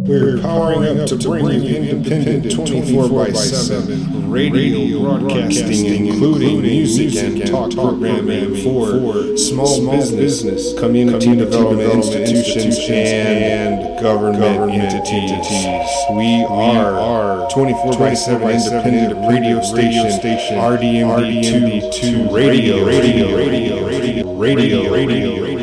We're powering up to bring you independent 24 by 7 radio broadcasting, including music and talk programming for small business, community development institutions, and government entities. We are 24 by 7 independent radio station, RDMD2 radio.